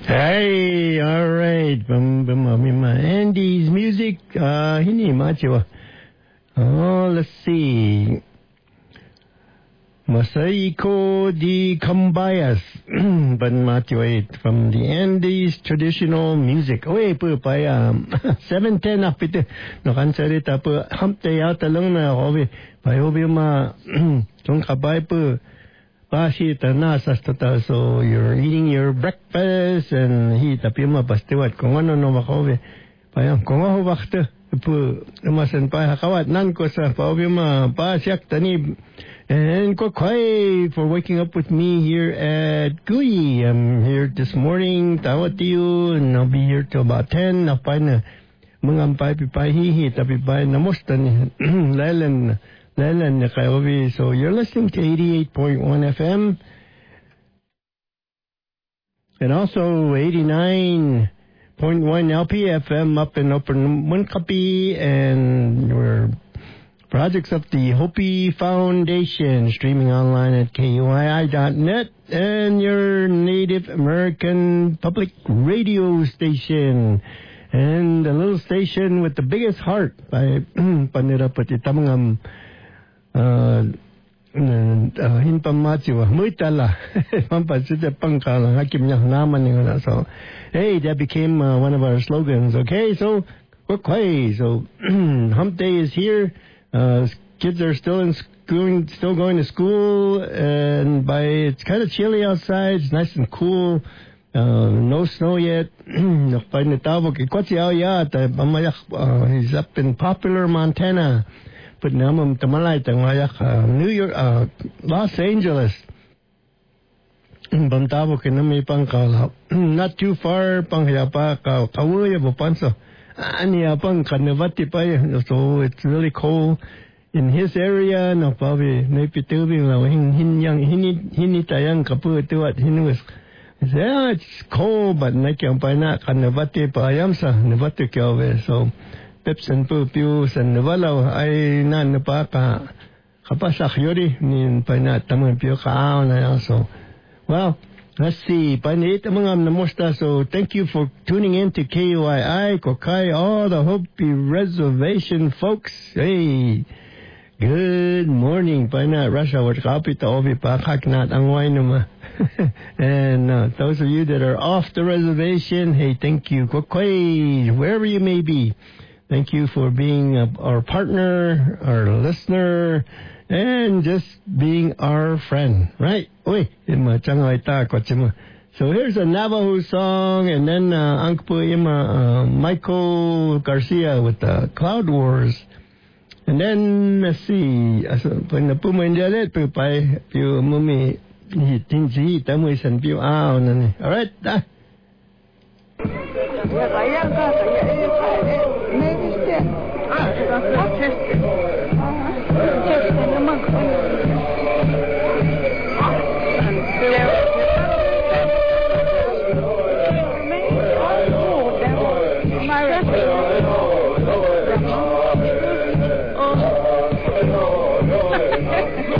Hey, all right. Andy's music. Hini macho. Oh, let's see. Masaiko di Cambayas. But macho from the Andes traditional music. Oy, po pa 7:10 up ito. No kanserita po hump day out lang na hobi. Pa hobi ma tong kabay po. So you're eating your breakfast and he tapi pastiwat kung ano no makawi. Payang kung ako bakta po umasan pa hakawat nan ko sa pauwi siyak tani and ko kay for waking up with me here at GUI. I'm here this morning tawat you and I'll be here till about 10 na pa na mangampay pipahihi tapi pa namusta ni Leland Nakaovi. So you're listening to 88.1 FM and also 89.1 LPFM up in Upper Munkapi, and we're projects of the Hopi Foundation, streaming online at KUII.net and your Native American public radio station. And a little station with the biggest heart by Panirapati Tamangam Hinpamachiwa Muitala Pampasita Pankala Hakim Naman. So hey, that became one of our slogans. Okay, so okay, so hump day is here. Kids are still going to school, and it's kind of chilly outside. It's nice and cool. No snow yet. He's up in Popular, Montana. But now I'm New York, Los Angeles. Not too far. So it's really cold in his area. No, probably yeah, it's cold, but so Pips and Pupius and Navalo, I nan paka Kapasak Yuri, Nin Panat Taman also. Well, let's see. Panit among the Mosta, so thank you for tuning in to KUII, Kokai, all the Hopi Reservation folks. Hey, good morning. Panat Russia, what copy to Ovi Pakak Nat Angwainuma. And those of you that are off the reservation, hey, thank you. Kokai, wherever you may be. Thank you for being our partner, our listener, and just being our friend, right? So here's a Navajo song, and then Michael Garcia with the Cloud Wars. And then, let's see, when the Puma Indialet, you mummy, all right?